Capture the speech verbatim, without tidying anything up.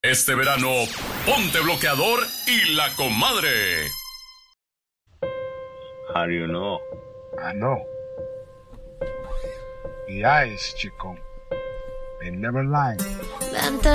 Este verano, ponte bloqueador y la comadre. How do you know? I know. The eyes, chico. They never lie.